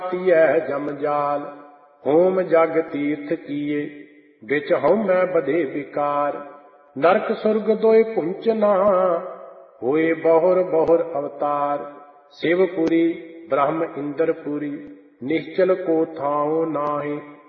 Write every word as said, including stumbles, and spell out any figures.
ਤੀਐ ਜਮ ਜਾਲ। ਹੋਮ ਜਗ ਤੀਰਥ ਕੀਏ, ਵਿੱਚ ਹਉਮੈ ਬਧੇ ਵਿਕਾਰ। ਨਰਕ ਸੁਰਗ ਦੋਇ ਪੁੰਚਨਾ, ਹੋਏ ਬਹੁਰ ਬਹੁਰ ਅਵਤਾਰ। शिवपुरी ब्रह्म इंद्रपुरी, निश्चल को थाओ नाहि।